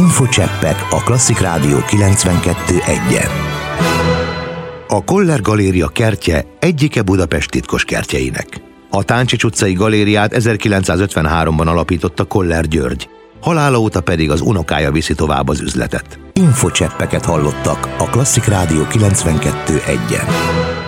Infocseppek a Klasszik Rádió 92.1-en. A Koller Galéria kertje egyike Budapest titkos kertjeinek. A Táncsics utcai galériát 1953-ban alapította Koller György, halála óta pedig az unokája viszi tovább az üzletet. Infocseppeket hallottak a Klasszik Rádió 92.1-en.